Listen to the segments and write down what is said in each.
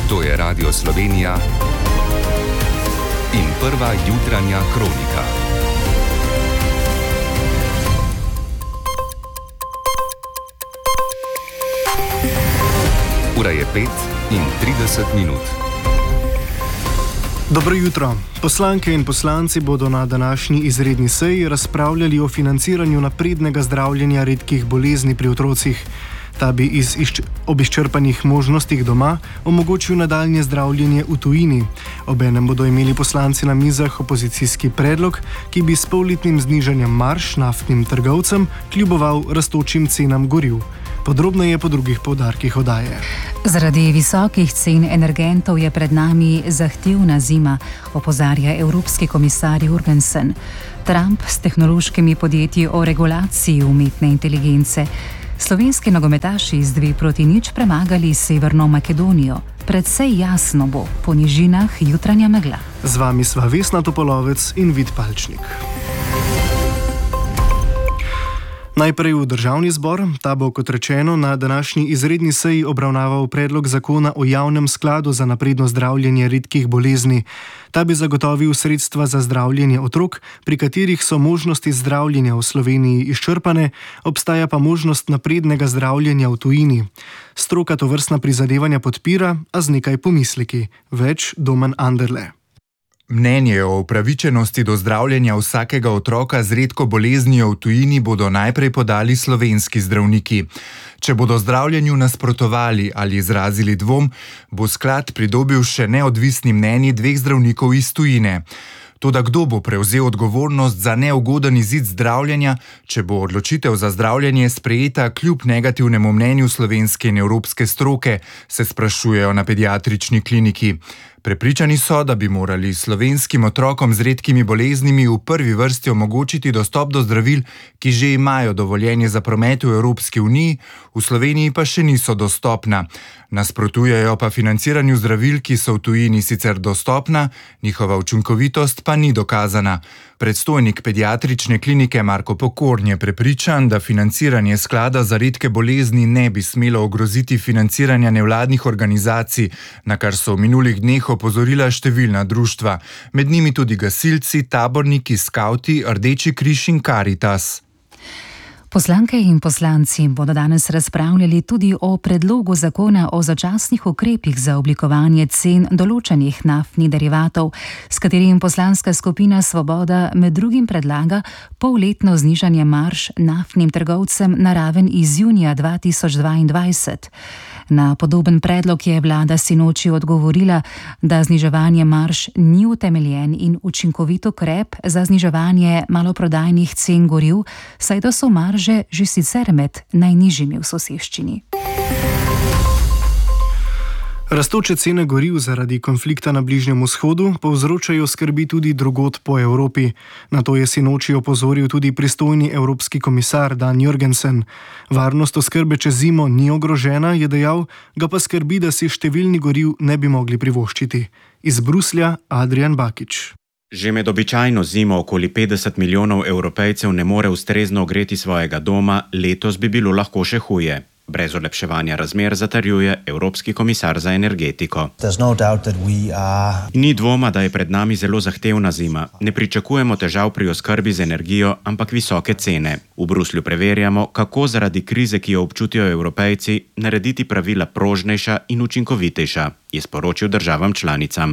To je Radio Slovenija in prva jutranja kronika. Ura je 5:30. Dobro jutro. Poslanke in poslanci bodo na današnji izredni seji razpravljali o financiranju naprednega zdravljenja redkih bolezni pri otrocih. Ta bi ob izčrpanih možnostih doma omogočil nadaljnje zdravljenje v tujini. Obenem bodo imeli poslanci na mizah opozicijski predlog, ki bi s polletnim znižanjem marž naftnim trgovcem kljuboval rastočim cenam goriv. Podrobneje po drugih poudarkih oddaje. Zaradi visokih cen energentov je pred nami zahtevna zima, opozarja Evropski komisar Jorgensen. Trump s tehnološkimi podjetji o regulaciji umetne inteligence. Slovenski nogometaši z 2-0 premagali Severno Makedonijo. Predvsej jasno bo, po nižinah jutranja megla. Z vami sva Vesna Topolovec in Vid Palčnik. Najprej v državni zbor. Ta bo, kot rečeno, na današnji izredni seji obravnaval predlog zakona o javnem skladu za napredno zdravljenje redkih bolezni. Ta bi zagotovil sredstva za zdravljenje otrok, pri katerih so možnosti zdravljenja v Sloveniji izčrpane, obstaja pa možnost naprednega zdravljenja v tujini. Stroka tovrstna prizadevanja podpira, a z nekaj pomisleki. Več Domen Anderle. Mnenje o upravičenosti do zdravljenja vsakega otroka z redko boleznijo v tujini bodo najprej podali slovenski zdravniki. Če bodo zdravljenju nasprotovali ali izrazili dvom, bo sklad pridobil še neodvisni mnenji 2 zdravnikov iz tujine. Toda kdo bo prevzel odgovornost za neugoden izid zdravljenja, če bo odločitev za zdravljenje sprejeta kljub negativnemu mnenju slovenske in evropske stroke, se sprašujejo na pediatrični kliniki. Prepričani so, da bi morali slovenskim otrokom z redkimi boleznimi v prvi vrsti omogočiti dostop do zdravil, ki že imajo dovoljenje za promet v Evropski uniji, v Sloveniji pa še niso dostopna. Nasprotujejo pa financiranju zdravil, ki so v tujini sicer dostopna, njihova učinkovitost pa ni dokazana. Predstojnik pediatrične klinike Marko Pokorn je prepričan, da financiranje sklada za redke bolezni ne bi smelo ogroziti financiranja nevladnih organizacij, na kar so v minulih dneh opozorila številna društva, med njimi tudi gasilci, taborniki, skavti, Rdeči križ in Karitas. Poslanke in poslanci bodo danes razpravljali tudi o predlogu zakona o začasnih ukrepih za oblikovanje cen določenih naftnih derivatov, s katerim poslanska skupina Svoboda med drugim predlaga polletno znižanje marž naftnim trgovcem na raven iz junija 2022. Na podoben predlog je vlada sinoči odgovorila, da zniževanje marž ni utemeljen in učinkovit ukrep za zniževanje maloprodajnih cen goriv, saj da so marže že sicer med najnižjimi v soseščini. Rastoče cene goriv zaradi konflikta na Bližnjem vzhodu povzročajo skrbi tudi drugod po Evropi. Na to je sinoči opozoril tudi pristojni evropski komisar Dan Jorgensen. Varnost oskrbe čez zimo ni ogrožena, je dejal, ga pa skrbi, da si številni goriv ne bi mogli privoščiti. Iz Bruslja Adrian Bakič. Že med običajno zimo okoli 50 milijonov Evropejcev ne more ustrezno ogreti svojega doma, letos bi bilo lahko še huje. Brez olepševanja razmer, zatrjuje Evropski komisar za energetiko. Ni dvoma, da je pred nami zelo zahtevna zima. Ne pričakujemo težav pri oskrbi z energijo, ampak visoke cene. V Bruslju preverjamo, kako zaradi krize, ki jo občutijo Evropejci, narediti pravila prožnejša in učinkovitejša, je sporočil državam članicam.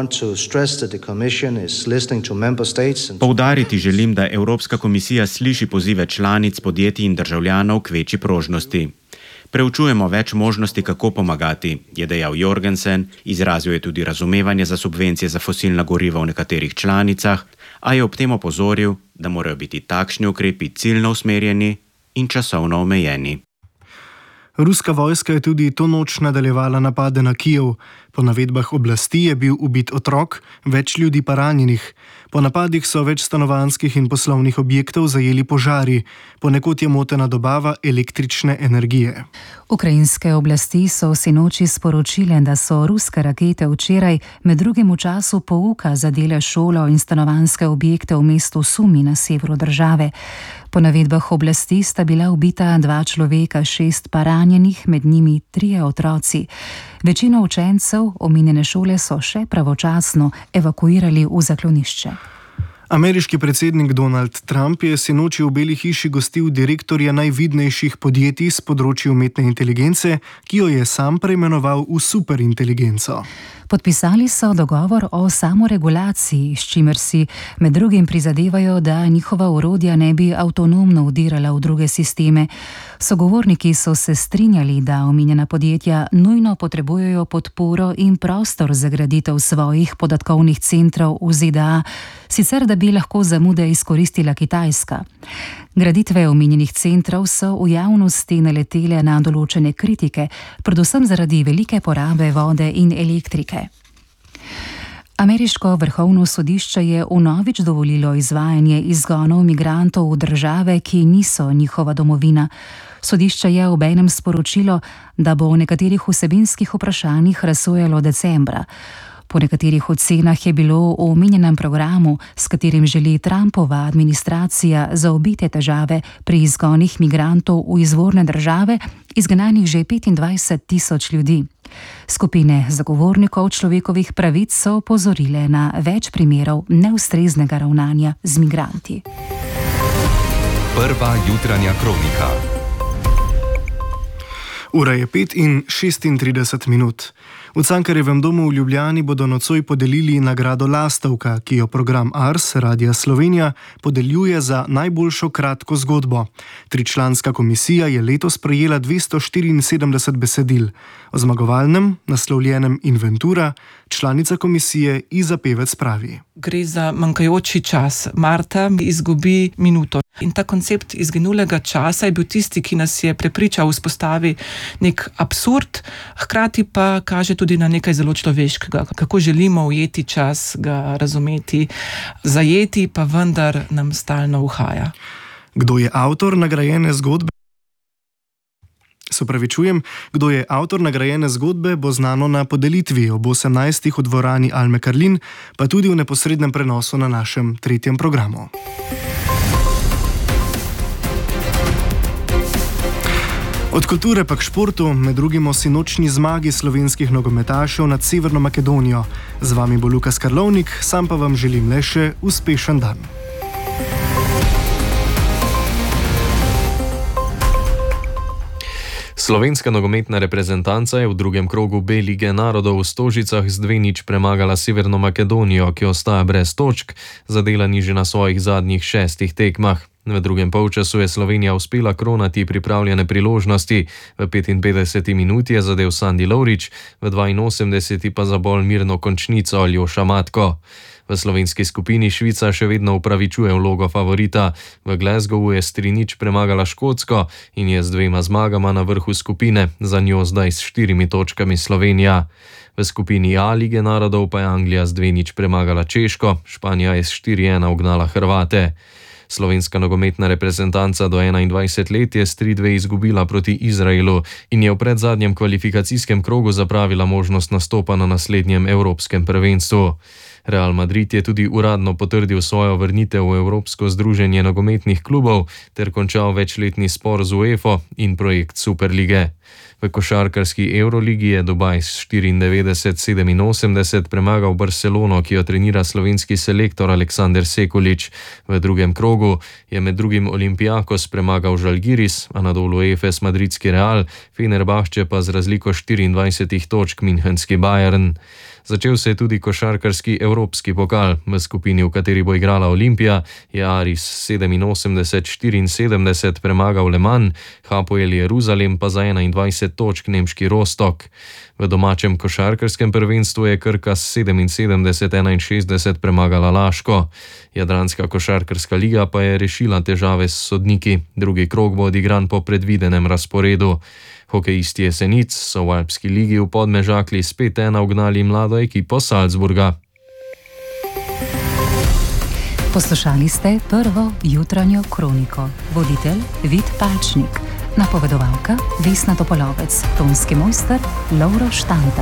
Poudariti želim, da Evropska komisija sliši pozive članic, podjetij in državljanov k večji prožnosti. Preučujemo več možnosti, kako pomagati, je dejal Jorgensen, izrazil je tudi razumevanje za subvencije za fosilna goriva v nekaterih članicah, a je ob tem opozoril, da morajo biti takšni ukrepi ciljno usmerjeni in časovno omejeni. Ruska vojska je tudi to noč nadaljevala napade na Kijev. Po navedbah oblasti je bil ubit otrok, več ljudi pa ranjenih. Po napadih so več stanovanjskih in poslovnih objektov zajeli požari. Ponekod je motena dobava električne energije. Ukrajinske oblasti so sinoči sporočile, da so ruske rakete včeraj med drugim v času pouka zadele šolo in stanovanjske objekte v mestu Sumi na severu države. Po navedbah oblasti sta bila ubita 2 človeka, 6 pa ranjenih, med njimi 3 otroci. Večina učencev učencev omenjene šole so še pravočasno evakuirali v zaklonišče. Ameriški predsednik Donald Trump je sinoči v Beli hiši gostil direktorja najvidnejših podjetij s področja umetne inteligence, ki jo je sam preimenoval v superinteligenco. Podpisali so dogovor o samoregulaciji, s čimer si med drugim prizadevajo, da njihova orodja ne bi avtonomno vdirala v druge sisteme. Sogovorniki so se strinjali, da omenjena podjetja nujno potrebujejo podporo in prostor za graditev svojih podatkovnih centrov v ZDA, sicer da bi lahko zamude izkoristila Kitajska. Graditve omenjenih centrov so v javnosti naletele na določene kritike, predvsem zaradi velike porabe vode in elektrike. Ameriško vrhovno sodišče je vnovič dovolilo izvajanje izgonov migrantov v države, ki niso njihova domovina. Sodišče je obenem sporočilo, da bo o nekaterih vsebinskih vprašanjih razsojalo decembra. Po nekaterih ocenah je bilo v omenjenem programu, s katerim želi Trumpova administracija zaobiti težave pri izgonih migrantov v izvorne države, izgnanih že 25,000 ljudi. Skupine zagovornikov človekovih pravic so opozorile na več primerov neustreznega ravnanja z migranti. Prva jutranja kronika. Ura je 5:36. V Cankarjevem domu v Ljubljani bodo nocoj podelili nagrado Lastovka, ki jo program Ars Radia Slovenija podeljuje za najboljšo kratko zgodbo. Tričlanska komisija je letos prejela 274 besedil. O zmagovalnem, naslovljenem Inventura, članica komisije Iza Pevec pravi. Gre za manjkajoči čas. Marta izgubi minuto. In ta koncept izginulega časa je bil tisti, ki nas je prepričal vzpostavi nek absurd, hkrati pa kaže tudi na nekaj zelo človeškega, kako želimo ujeti čas, ga razumeti, zajeti, pa vendar nam stalno uhaja. Kdo je avtor nagrajene zgodbe? Kdo je avtor nagrajene zgodbe, bo znano na podelitvi ob 18. v dvorani Alme Karlin, pa tudi v neposrednem prenosu na našem 3. programu. Od kulture pa k športu, med drugim o sinočni zmagi slovenskih nogometašev nad Severno Makedonijo. Z vami bo Lukas Karlovnik, sam pa vam želim le še uspešen dan. Slovenska nogometna reprezentanca je v drugem krogu B lige narodov v Stožicah z 2:0 premagala Severno Makedonijo, ki ostaja brez točk, zadelani že na svojih zadnjih 6 tekmah. V drugem polčasu je Slovenija uspela kronati pripravljene priložnosti. V 55. minuti je zadel Sandi Lovrič, v 82. pa za bolj mirno končnico Aljoša Matko. V slovenski skupini Švica še vedno upravičuje vlogo favorita. V Glasgowu je s 3:0 premagala Škotsko in je z 2 zmagama na vrhu skupine, za njo zdaj s 4 točkami Slovenija. V skupini A lige narodov pa je Anglija z 2:0 premagala Češko, Španija je s 4:1 ugnala Hrvate. Slovenska nogometna reprezentanca do 21 let je s 3:2 izgubila proti Izraelu in je v predzadnjem kvalifikacijskem krogu zapravila možnost nastopa na naslednjem evropskem prvenstvu. Real Madrid je tudi uradno potrdil svojo vrnitev v Evropsko združenje nogometnih klubov ter končal večletni spor z UEFA in projekt Superlige. V košarkarski Euroligi je Dubaj s 94-87 premagal Barcelono, ki jo trenira slovenski selektor Aleksander Sekulič. V drugem krogu je med drugim Olympiakos premagal Žalgiris, Anadolu Efes madridski Real, Fenerbahče pa z razliko 24 točk Münchenski Bayern. Začel se je tudi košarkarski evropski pokal. V skupini, v kateri bo igrala Olimpija, je Aris 87-74 premagal Le Mans, Hapoel Jeruzalem pa za 21 točk nemški Rostock. V domačem košarkarskem prvenstvu je Krka s 77-61 premagala Laško. Jadranska košarkarska liga pa je rešila težave s sodniki. Drugi krog bo odigran po predvidenem razporedu. Hokejisti Jesenic so v Alpski ligi v Podmežakli s 5:1 ugnali mlado ekipo Salzburga. Poslušali ste prvo jutranjo kroniko. Voditelj Vid Palčnik, napovedovalka Vesna Topolovec, tonski mojster Lovro Štanta.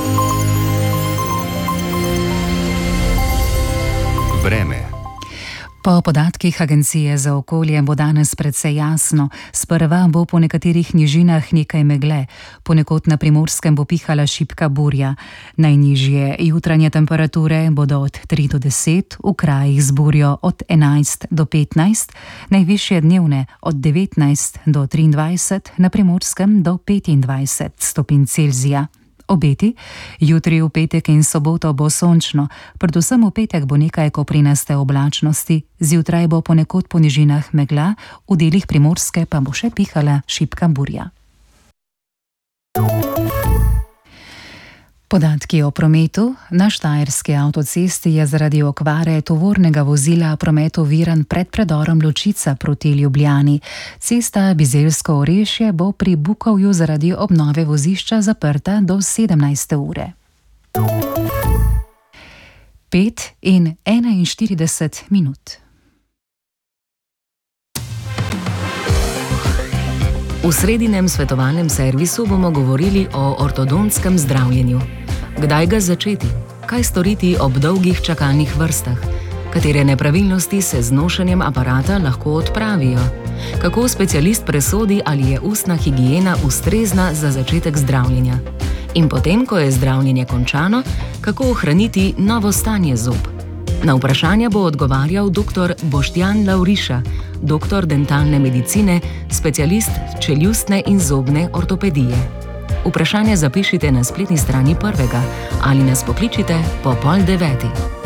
Vreme. Po podatkih Agencije za okolje bo danes precej jasno. Sprva bo po nekaterih nižinah nekaj megle, ponekod na Primorskem bo pihala šibka burja. Najnižje jutranje temperature bodo od 3 do 10, v krajih z burjo od 11 do 15, najvišje dnevne od 19 do 23, na Primorskem do 25 stopinj Celzija. Obeti: jutri v petek in soboto bo sončno, predvsem v petek bo nekaj koprinaste oblačnosti, zjutraj bo ponekod po nižinah megla, v delih Primorske pa bo še pihala šibka burja. Podatki o prometu. Na štajerski avtocesti je zaradi okvare tovornega vozila promet oviran pred predorom Ločica proti Ljubljani. Cesta Bizeljsko-Orešje bo pri Bukovju zaradi obnove vozišča zaprta do 17. ure. 5:41. V sredinem svetovalnem servisu bomo govorili o ortodonskem zdravljenju. Kdaj ga začeti? Kaj storiti ob dolgih čakalnih vrstah? Katere nepravilnosti se z nošenjem aparata lahko odpravijo? Kako specialist presodi, ali je ustna higiena ustrezna za začetek zdravljenja? In potem, ko je zdravljenje končano, kako ohraniti novo stanje zob? Na vprašanja bo odgovarjal dr. Boštjan Lavriša, doktor dentalne medicine, specialist čeljustne in zobne ortopedije. Vprašanje zapišite na spletni strani Prvega ali nas pokličite po 8:30.